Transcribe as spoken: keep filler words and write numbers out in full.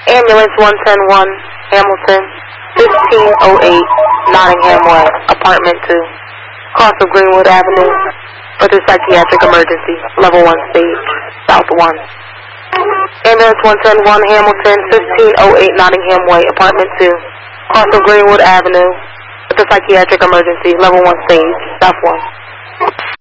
Ambulance one ten one, Hamilton, fifteen oh eight, Nottingham Way, apartment two, cross of Greenwood Avenue, for the psychiatric emergency, level one stage, south one. Ambulance one ten one, Hamilton, fifteen oh eight, Nottingham Way, apartment two, cross of Greenwood Avenue, for the psychiatric emergency, level one stage, south one.